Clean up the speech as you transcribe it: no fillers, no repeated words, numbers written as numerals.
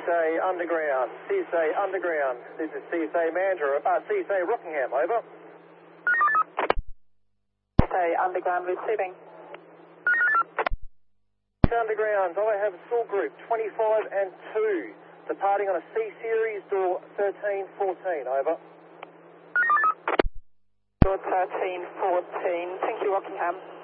CSA Underground. CSA Underground. This is CSA Mandurah. CSA Rockingham, over. CSA Underground receiving. Underground, I have Saw Group 25 and 2, departing on a C series, door 1314, over. Door 1314, thank you Rockingham.